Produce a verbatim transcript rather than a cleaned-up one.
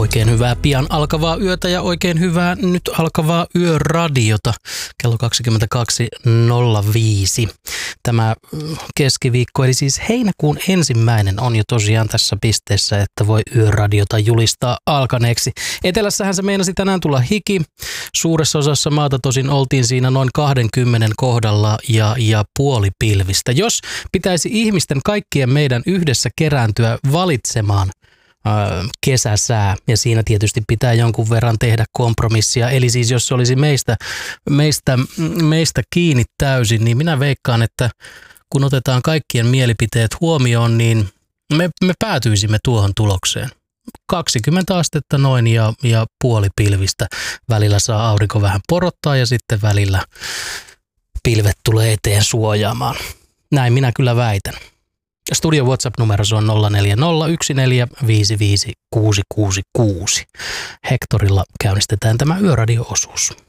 Oikein hyvää pian alkavaa yötä ja oikein hyvää nyt alkavaa yöradiota. Kello kaksikymmentäkaksi nolla viisi. Tämä keskiviikko, eli siis heinäkuun ensimmäinen on jo tosiaan tässä pisteessä, että voi yöradiota julistaa alkaneeksi. Etelässähän se meinasi tänään tulla hiki. Suuressa osassa maata tosin oltiin siinä noin kaksikymmentä kohdalla ja, ja puoli pilvistä. Jos pitäisi ihmisten kaikkien meidän yhdessä kerääntyä valitsemaan kesäsää, ja siinä tietysti pitää jonkun verran tehdä kompromissia. Eli siis jos se olisi meistä, meistä, meistä kiinni täysin, niin minä veikkaan, että kun otetaan kaikkien mielipiteet huomioon, niin me, me päätyisimme tuohon tulokseen. kaksikymmentä astetta noin ja, ja puoli pilvistä. Välillä saa aurinko vähän porottaa ja sitten välillä pilvet tulee eteen suojaamaan. Näin minä kyllä väitän. Studio WhatsApp-numero on nolla neljä nolla yksi neljä viisi viisi kuusi kuusi kuusi. Hektorilla käynnistetään tämä yöradio-osuus.